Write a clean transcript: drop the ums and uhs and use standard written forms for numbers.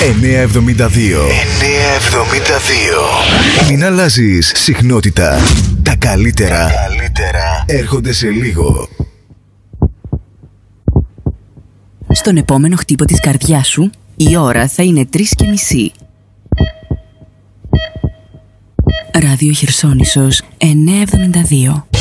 972. Μην αλλάζεις συχνότητα. Τα καλύτερα έρχονται σε λίγο. Στον επόμενο χτύπο της καρδιάς σου, η ώρα θα είναι 3:30. Ράδιο Χερσόνησος 972.